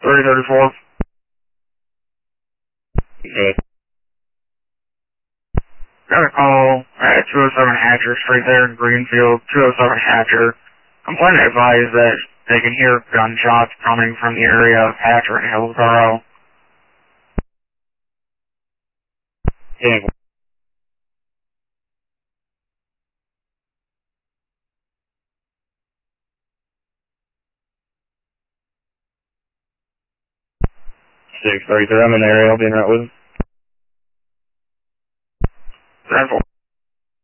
334. Okay. Got a call at 207 Hatcher Street there in Greenfield, 207 Hatcher. Complainant advised that they can hear gunshots coming from the area of Hatcher and Hillsborough. Yeah. 633, I'm in the area, I'll be in right with him.